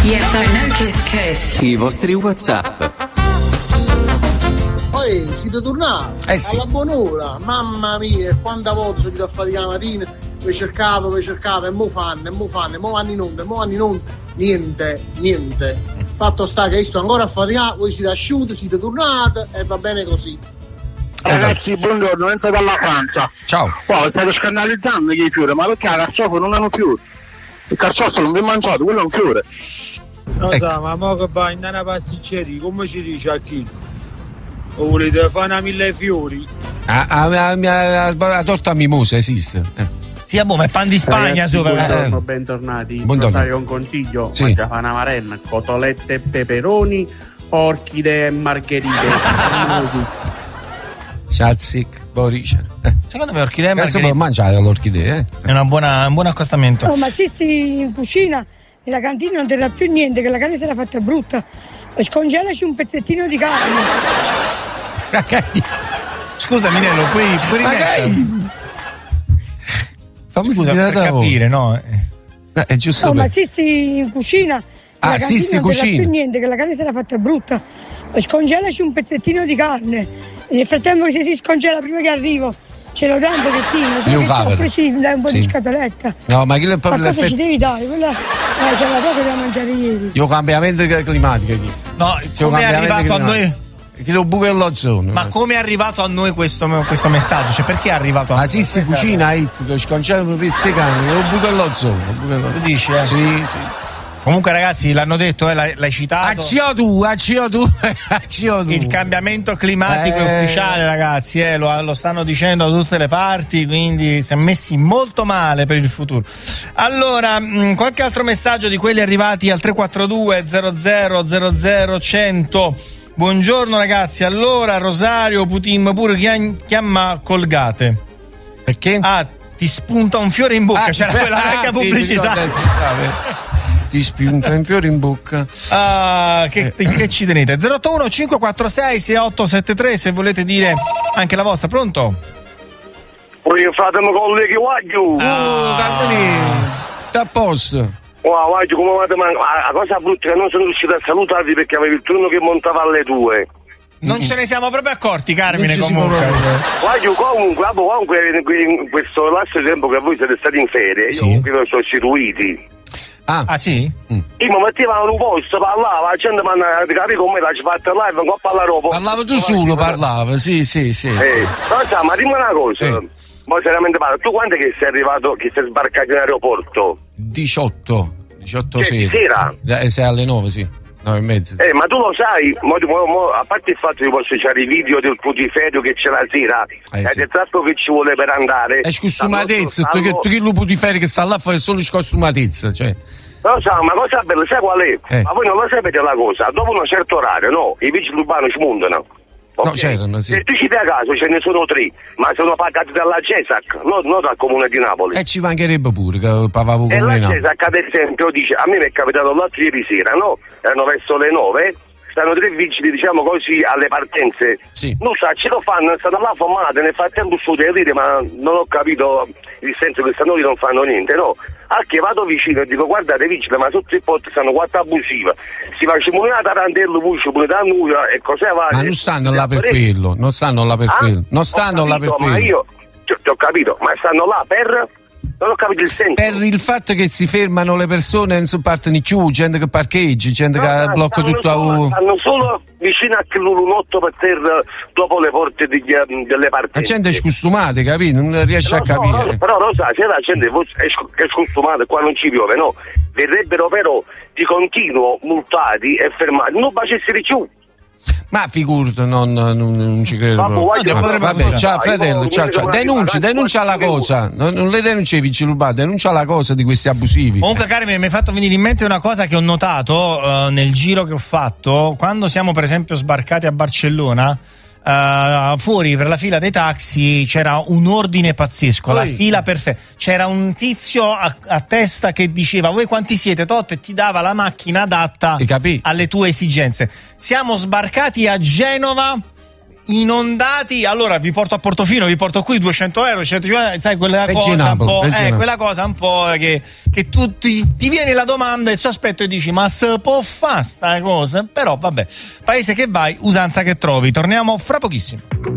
Yes, I know Kiss. I vostri WhatsApp. Poi siete tornati Sì. alla buon'ora, mamma mia, quanta volta sono a fatica la mattina, vi cercavo, e mo vanno in onda, niente. Fatto sta che io sto ancora a faticare, voi siete asciutti, siete tornati e va bene così. Ragazzi, buongiorno, Enzo dalla Francia. Ciao. Wow, state scandalizzando che i fiori, ma perché la carciofo non hanno fiori? Il carciofo non vi è mangiato, quello è un fiore. Non so, ma mo che va in una pasticceria, come ci dice a chi? O volete fare una 1000 fiori? La torta mimosa esiste. Sì, ma è pan di Spagna. Ragazzi, sopra. buongiorno, bentornati. Buongiorno. Sai, un consiglio, Sì. mangia fana marella, cotolette e peperoni, orchidee e margherite. Shazzik, Boricia. Secondo me orchidea e Adesso margherita può mangiare l'orchidea. è un buon accostamento. Oh, ma sì, in cucina, nella cantina non terrà più niente, che la carne sarà fatta brutta. Scongelaci un pezzettino di carne. Scusa Minello, puoi rimettere? Fammi Scusa, sentire per la voce. capire, no? È giusto. Oh, ma per- sì, in cucina, nella cantina sì, non terrà cucina. più niente, che la carne sarà fatta brutta. Scongelaci un pezzettino di carne. Nel frattempo che se si scongela prima che arrivo, ce lo dai un pochettino. Io cavolo. Sì, mi dai un po' Sì. di scatoletta. No, ma quello è proprio Qualcosa ci l'effetto. devi dare, quella c'è la poco da mangiare ieri. Io cambiamento climatico hai visto. No, come è arrivato a noi? Che lo buco dell'ozono. Ma come è arrivato a noi questo messaggio? Cioè, perché è arrivato a noi? Ma sì, si cucina, lo scongelo un pezzo di carne, lo buco dell'ozono. Tu dici, Sì. Comunque, ragazzi, l'hanno detto, l'hai citato. A CO2. Il cambiamento climatico è ufficiale, ragazzi, lo stanno dicendo da tutte le parti, quindi si è messi molto male per il futuro. Allora, qualche altro messaggio di quelli arrivati al 342 00 100. Buongiorno ragazzi, allora Rosario Putin pure chiama colgate. Perché? Ti spunta un fiore in bocca, c'era quella vecchia pubblicità. Ti spunta un fiore in bocca. Che ci tenete? 081 546 6873 se volete dire anche la vostra. Pronto? Poi fatemi colleghi Waggio. Sta a posto. Wow, Waggio, come avete la cosa brutta è che non sono riuscito a salutarvi perché avevi il turno che montava alle 2. Non ce ne siamo proprio accorti, Carmine, Non ci comunque. Guarda, comunque in questo lasso di tempo che voi siete stati in ferie, Sì. io comunque vi sono istituiti. Ah, sì? Io mi mettevo in un posto, parlava, la gente mi ha capito come la ci fatta live, non parlare dopo. Parlava tu solo, parlava, sì. Non so, ma dimmi una cosa, ma seriamente parlo, tu quando è che sei arrivato, che sei sbarcato in aeroporto? 18 sera? Sei alle 9, sì. 9:30. Ma tu lo sai, a parte il fatto che posso c'era i video del putiferio che c'è la sera, Sì. del tratto che ci vuole per andare. È scostumatezza, tu che lo puoi fare che sta là a fare solo scostumatezza, cioè. Non so, ma cosa bella, sai qual è? Ma voi non lo sapete la cosa, dopo un certo orario, no? I vigili urbani ci montano. No, c'erano, sì. Se tu ci dai a caso ce ne sono 3, ma sono pagati dalla CESAC, non dal comune di Napoli. E ci mancherebbe pure che pagavo E come la no. CESAC ad esempio dice, a me mi è capitato l'altro ieri sera, no? Erano verso le 9, stanno 3 vigili, diciamo così, alle partenze. Sì. Non so, ce lo fanno, stanno là affamate, nel frattempo sto a dire, ma non ho capito il senso che stanno lì non fanno niente, no? Anche vado vicino e dico, guardate vigile, ma sotto il posto stanno 4 abusive. Si facciamo una tarantello, voce, pure da nulla e cos'è va? Ma non stanno là per quello, non stanno là per quello. Non stanno là per quello. Ma io ti ho capito, ma stanno là per... Non ho capito il senso. Per il fatto che si fermano le persone, non si partono più, gente che parcheggia, gente che blocca tutto a... Stanno solo vicino a quell'unotto per terra dopo le porte delle partenze. La gente è scostumata, capito? Non riesce a capire. No, però lo sai, se la gente è scostumata, qua non ci piove, no? Verrebbero però di continuo multati e fermati, non facessero più. Ma figurati, non ci credo proprio. Vabbè, ciao fratello, ciao. Denuncia la cosa. Non le denunci ai vigili urbani, denuncia la cosa di questi abusivi. Comunque, Carmine, mi è fatto venire in mente una cosa che ho notato nel giro che ho fatto. Quando siamo, per esempio, sbarcati a Barcellona, fuori per la fila dei taxi c'era un ordine pazzesco, la fila perfetta. C'era un tizio a testa che diceva: voi quanti siete? Tot, e ti dava la macchina adatta alle tue esigenze. Siamo sbarcati a Genova. inondati, allora vi porto a Portofino, vi porto qui 200 euro, 150, sai quella cosa un po' che tu ti viene la domanda, il sospetto e dici ma se può fare sta cosa? Però vabbè, paese che vai, usanza che trovi. Torniamo fra pochissimo.